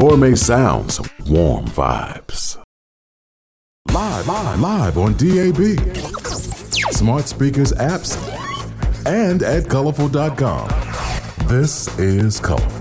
Gourmet sounds, warm vibes. Live on DAB, smart speakers, apps, and at colorful.com. This is Colorful.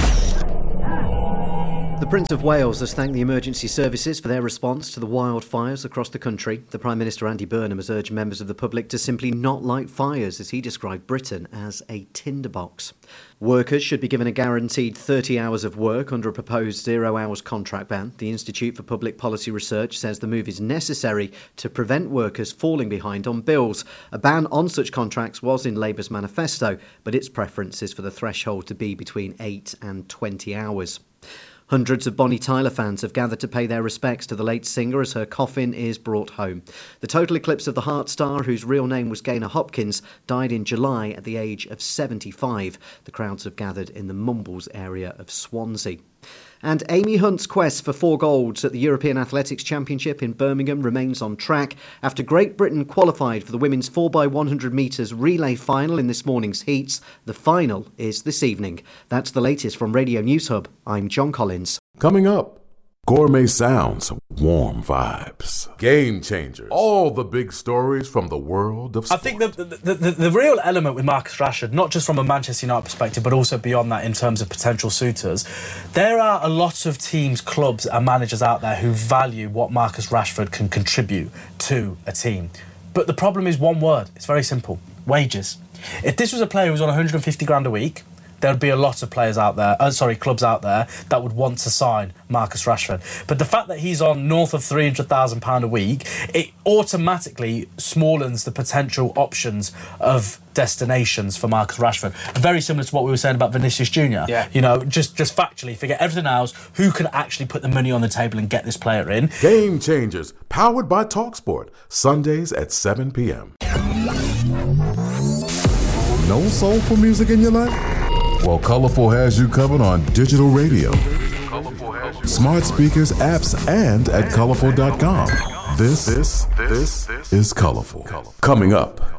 The Prince of Wales has thanked the emergency services for their response to the wildfires across the country. The Prime Minister Andy Burnham has urged members of the public to simply not light fires, as he described Britain as a tinderbox. Workers should be given a guaranteed 30 hours of work under a proposed 0 hours contract ban. The Institute for Public Policy Research says the move is necessary to prevent workers falling behind on bills. A ban on such contracts was in Labour's manifesto, but its preference is for the threshold to be between 8 and 20 hours. Hundreds of Bonnie Tyler fans have gathered to pay their respects to the late singer as her coffin is brought home. The Total Eclipse of the Heart star, whose real name was Gaynor Hopkins, died in July at the age of 75. The crowds have gathered in the Mumbles area of Swansea. And Amy Hunt's quest for 4 golds at the European Athletics Championship in Birmingham remains on track. After Great Britain qualified for the women's 4x100 metres relay final in this morning's heats, the final is this evening. That's the latest from Radio News Hub. I'm John Collins. Coming up, gourmet sounds, warm vibes, game changers, all the big stories from the world of sport. I think the real element with Marcus Rashford, not just from a Manchester United perspective, but also beyond that in terms of potential suitors, there are a lot of teams, clubs and managers out there who value what Marcus Rashford can contribute to a team. But the problem is one word. It's very simple. Wages. If this was a player who was on 150 grand a week, there would be a lot of clubs out there that would want to sign Marcus Rashford. But the fact that he's on north of £300,000 a week, it automatically smallens the potential options of destinations for Marcus Rashford. Very similar to what we were saying about Vinicius Jr. Yeah. You know, just factually, forget everything else, who can actually put the money on the table and get this player in? Game Changers, powered by TalkSport, Sundays at 7 p.m. No soulful music in your life? Well, Colorful has you covered on digital radio, smart speakers, apps, and at colorful.com. This is Colorful. Coming up,